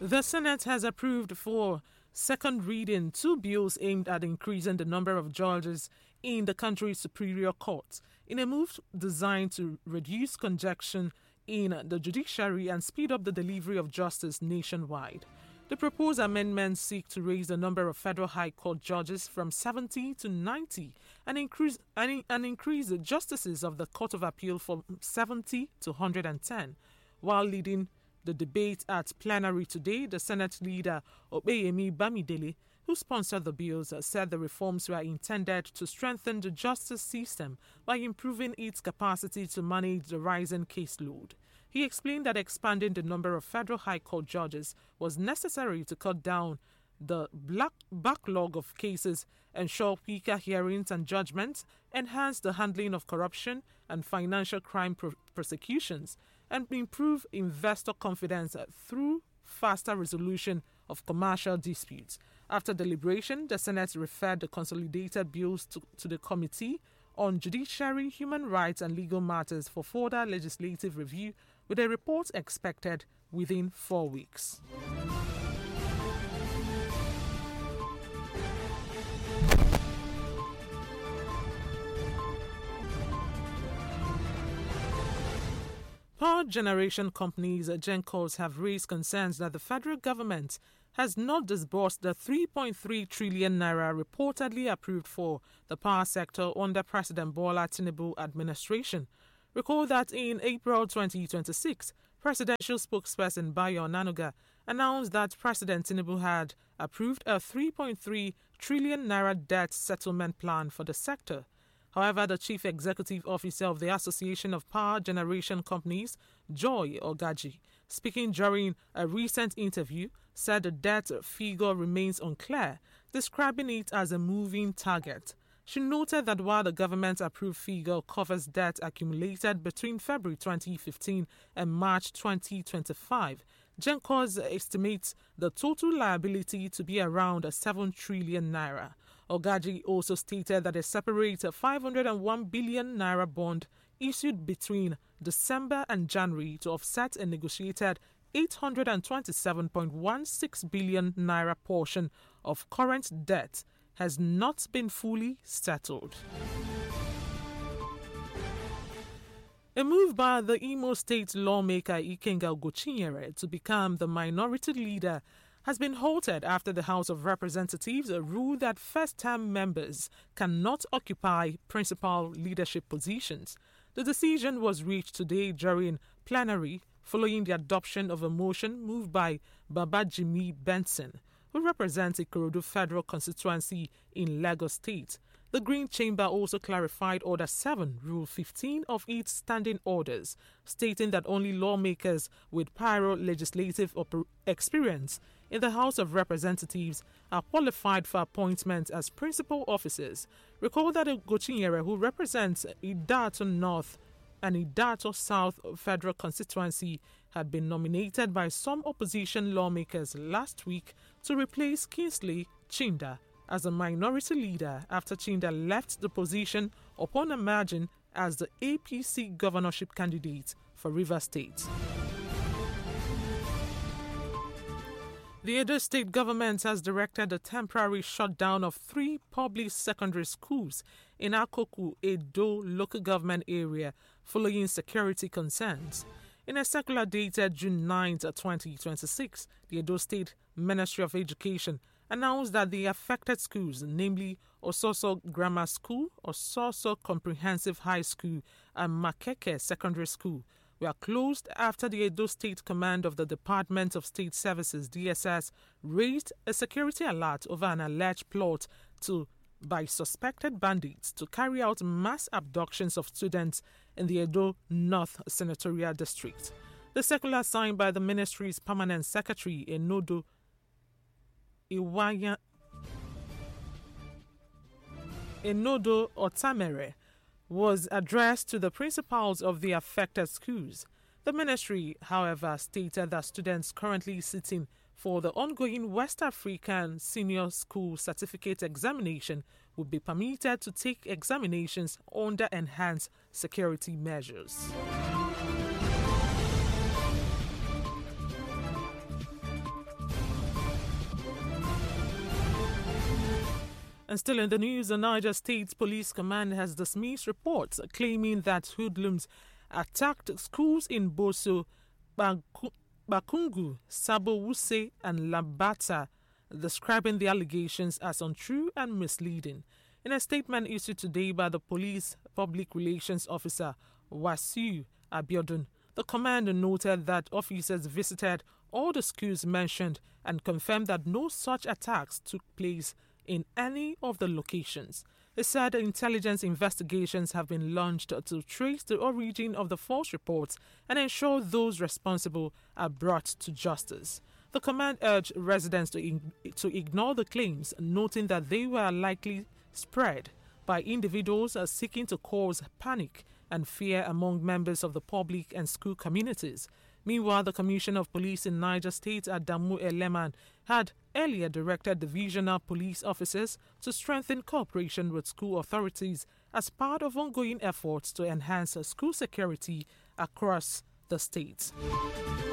The Senate has approved for second reading 2 bills aimed at increasing the number of judges in the country's superior courts in a move designed to reduce congestion in the judiciary and speed up the delivery of justice nationwide. The proposed amendments seek to raise the number of federal high court judges from 70 to 90 and increase the justices of the Court of Appeal from 70 to 110. While leading the debate at plenary today, the Senate leader Opeyemi Bamidele, who sponsored the bills, said the reforms were intended to strengthen the justice system by improving its capacity to manage the rising caseload. He explained that expanding the number of federal high court judges was necessary to cut down the backlog of cases, ensure quicker hearings and judgments, enhance the handling of corruption and financial crime prosecutions, and improve investor confidence through faster resolution of commercial disputes. After deliberation, the Senate referred the consolidated bills to the Committee on Judiciary, Human Rights and Legal Matters for further legislative review, with a report expected within 4 weeks. Power generation companies, GenCos, have raised concerns that the federal government has not disbursed the 3.3 trillion naira reportedly approved for the power sector under President Bola Tinubu administration. Recall that in April 2026, presidential spokesperson Bayo Onanuga announced that President Tinubu had approved a 3.3 trillion naira debt settlement plan for the sector. However, the chief executive officer of the Association of Power Generation Companies, Joy Ogaji, speaking during a recent interview, said the debt figure remains unclear, describing it as a moving target. She noted that while the government-approved figure covers debt accumulated between February 2015 and March 2025, GenCos estimates the total liability to be around 7 trillion naira. Ogaji also stated that a separate 501 billion naira bond issued between December and January to offset a negotiated 827.16 billion naira portion of current debt has not been fully settled. A move by the Imo State lawmaker Ikenga Ugochinyere to become the minority leader has been halted after the House of Representatives ruled that first-term members cannot occupy principal leadership positions. The decision was reached today during plenary following the adoption of a motion moved by Babajimi Benson, who represents Ikorodu Federal Constituency in Lagos State. The Green Chamber also clarified Order 7, Rule 15 of its standing orders, stating that only lawmakers with prior legislative experience in the House of Representatives are qualified for appointment as principal officers. Recall that Ugochinyere, who represents Idato North and Idato South Federal Constituency, had been nominated by some opposition lawmakers last week to replace Kingsley Chinda as a minority leader after Chinda left the position upon emerging as the APC governorship candidate for Rivers State. The Edo State government has directed a temporary shutdown of 3 public secondary schools in Akoku, Edo local government area following security concerns. In a circular dated June 9, 2026, the Edo State Ministry of Education announced that the affected schools, namely Ososo Grammar School, Ososo Comprehensive High School, and Makeke Secondary School, were closed after the Edo State Command of the Department of State Services (DSS) raised a security alert over an alleged plot by suspected bandits to carry out mass abductions of students in the Edo North Senatorial District. The circular signed by the ministry's permanent secretary Enodo Otamere was addressed to the principals of the affected schools. The ministry, however, stated that students currently sitting for the ongoing West African Senior School Certificate examination would be permitted to take examinations under enhanced security measures. And still in the news, the Niger State Police Command has dismissed reports claiming that hoodlums attacked schools in Boso, Bakungu, Sabo Wuse, and Lambata, describing the allegations as untrue and misleading. In a statement issued today by the police public relations officer, Wasiu Abiodun, the commander noted that officers visited all the schools mentioned and confirmed that no such attacks took place in any of the locations. He said intelligence investigations have been launched to trace the origin of the false reports and ensure those responsible are brought to justice. The command urged residents to ignore the claims, noting that they were likely spread by individuals seeking to cause panic and fear among members of the public and school communities. Meanwhile, the Commissioner of Police in Niger State, Adamu Eleman, had earlier directed divisional police officers to strengthen cooperation with school authorities as part of ongoing efforts to enhance school security across the state.